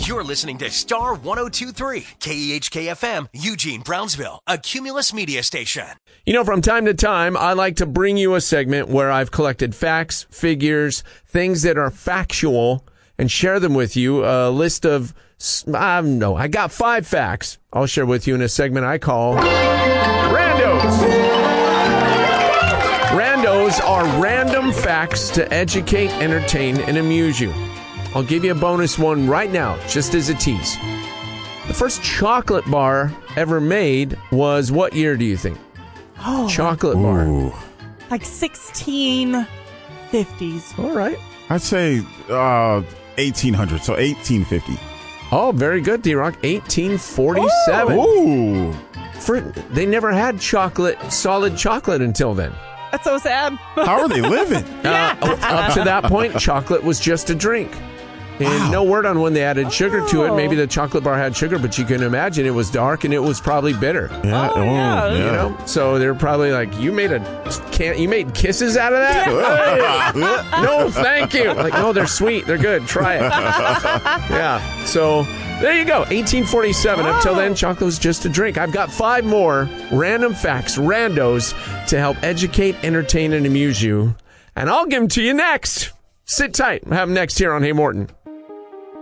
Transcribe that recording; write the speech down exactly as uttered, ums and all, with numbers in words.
You're listening to Star one oh two point three, K E H K F M, Eugene, Brownsville, a Cumulus media station. You know, from time to time, I like to bring you a segment where I've collected facts, figures, things that are factual, and share them with you. A list of, I don't know, I got five facts I'll share with you in a segment I call Randos. Randos are random facts to educate, entertain, and amuse you. I'll give you a bonus one right now, just as a tease. The first chocolate bar ever made was what year, do you think? Oh, chocolate Ooh. bar. like sixteen fifties. All right. I'd say uh, eighteen hundred, so eighteen fifty. Oh, very good, D-Rock. eighteen forty-seven. Ooh. For, they never had chocolate, solid chocolate until then. That's so sad. How are they living? Uh, up to that point, chocolate was just a drink. And Wow. no word on when they added sugar to it. Oh. Maybe the chocolate bar had sugar, but you can imagine it was dark and it was probably bitter. Yeah. Oh, yeah. You know, so they're probably like, you made a can't you made kisses out of that? No, thank you. Like, no, they're sweet, they're good. Try it. Yeah. So there you go. eighteen forty-seven. Up till then, chocolate was just a drink. I've got five more random facts, randos, to help educate, entertain, and amuse you, and I'll give them to you next. Sit tight. We'll have them next here on Hey Morton.